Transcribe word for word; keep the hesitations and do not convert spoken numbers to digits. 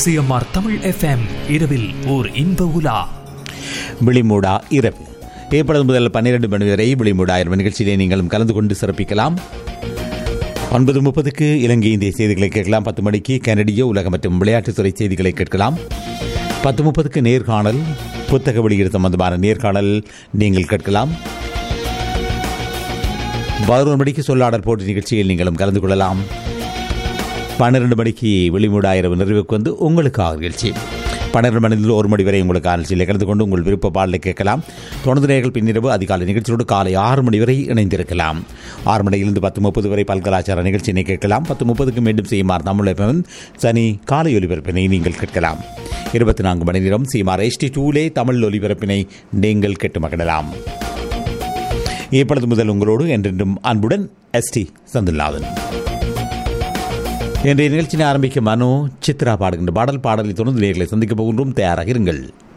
CMR Tamil FM இரவில் ஓர் இன்ப உலா. விழிமூடா இரவு ஏற்படும் முதல் பன்னிரண்டு மணி வரை விழிமூடா இரவு நிகழ்ச்சியிலே நீங்களும் கலந்து கொண்டு சிறப்பிக்கலாம். ஒன்பது முப்பதுக்கு இலங்கை இந்திய செய்திகளை கேட்கலாம். பத்து மணிக்கு கனடிய உலக மற்றும் விளையாட்டுத்துறை செய்திகளை கேட்கலாம். பத்து முப்பதுக்கு நேர்காணல், புத்தக வெளியீடு சம்பந்தமான நேர்காணல் நீங்கள் கேட்கலாம். பதினொரு மணிக்கு சொல்லாடல் போட்டி நிகழ்ச்சியில் நீங்களும் கலந்து கொள்ளலாம். பன்னிரண்டு மணிக்கு விழிமூடா இரவு நிறைவுக்கு வந்து உங்களுக்காக நிகழ்ச்சி. பன்னிரண்டு மணியில் ஒரு மணி வரை உங்களுக்கு நிகழ்ச்சியில் கலந்து கொண்டு உங்கள் விருப்ப பாடலை கேட்கலாம். தொடர்ந்து நேர்கள் பின்னிரவு அதிகாலை நிகழ்ச்சியோடு காலை ஆறு மணி வரை இணைந்திருக்கலாம். ஆறு மணியிலிருந்து பத்து முப்பது வரை பல்கலாச்சார நிகழ்ச்சியினை கேட்கலாம். பத்து முப்பதுக்கு மீண்டும் செய்யுமாறு தமிழ் எஃப்எம் சனி காலை ஒலிபரப்பினை நீங்கள் கேட்கலாம். இருபத்தி நான்கு மணி நேரம் செய்யுமாறு எஸ்டி டூலே தமிழ் ஒலிபரப்பினை நீங்கள் கேட்டு மகிழலாம். இப்பொழுது முதல் உங்களோடு என்றென்றும் அன்புடன் எஸ்டி சந்துல்லாதன். இன்றைய நிகழ்ச்சியை ஆரம்பிக்க மனோ சித்ரா பாடுகின்ற பாடல் பாடலை தொடர்ந்து நேர்களை சந்திக்க போகின்றோம். தயாராக இருங்கள்.